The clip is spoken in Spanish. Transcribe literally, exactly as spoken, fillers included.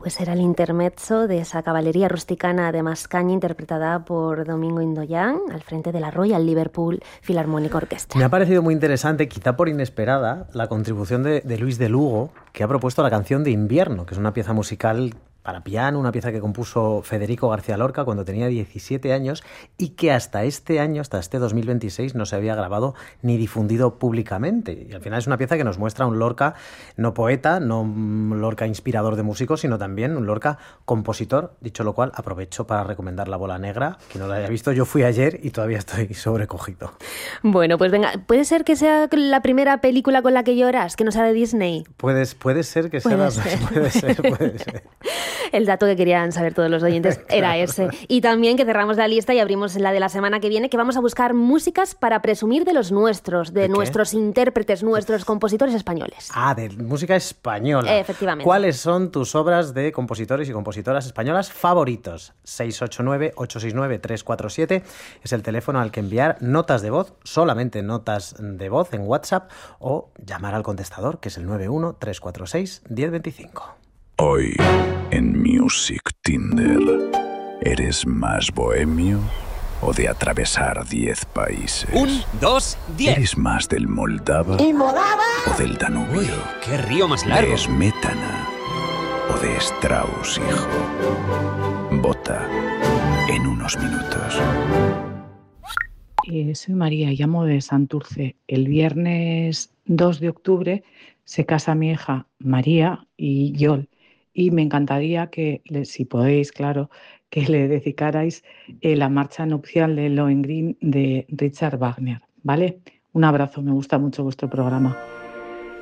Pues era el intermezzo de esa caballería rusticana de Mascaña interpretada por Domingo Indoyán al frente de la Royal Liverpool Philharmonic Orchestra. Me ha parecido muy interesante, quizá por inesperada, la contribución de, de Luis de Lugo, que ha propuesto la canción de Invierno, que es una pieza musical para piano, una pieza que compuso Federico García Lorca cuando tenía diecisiete años y que hasta este año, hasta este dos mil veintiséis, no se había grabado ni difundido públicamente. Y al final es una pieza que nos muestra un Lorca no poeta, no un Lorca inspirador de músicos, sino también un Lorca compositor. Dicho lo cual, aprovecho para recomendar La Bola Negra. Quien no la haya visto, yo fui ayer y todavía estoy sobrecogido. Bueno, pues venga, ¿puede ser que sea la primera película con la que lloras, que no sea de Disney? Puedes, puede ser que sea puede la ser. puede ser, puede ser. El dato que querían saber todos los oyentes era ese. Y también que cerramos la lista y abrimos la de la semana que viene, que vamos a buscar músicas para presumir de los nuestros, de, ¿De nuestros intérpretes, nuestros compositores españoles. Ah, de música española. Efectivamente. ¿Cuáles son tus obras de compositores y compositoras españolas favoritos? seis ocho nueve, ocho seis nueve, tres cuatro siete es el teléfono al que enviar notas de voz, solamente notas de voz en WhatsApp, o llamar al contestador, que es el nueve uno, tres cuatro seis, uno cero dos cinco. Hoy, en Music Tinder, ¿eres más bohemio o de atravesar diez países? Un, dos, diez. ¿Eres más del Moldava ¿Y Moldava? o del Danubio? Uy, qué río más largo. ¿De Smetana o de Strauss, hijo? Vota en unos minutos. Eh, soy María, llamo de Santurce. El viernes dos de octubre se casa mi hija María y Yol. Y me encantaría que, si podéis, claro, que le dedicarais eh, la marcha nupcial de Lohengrin de Richard Wagner, ¿vale? Un abrazo, me gusta mucho vuestro programa.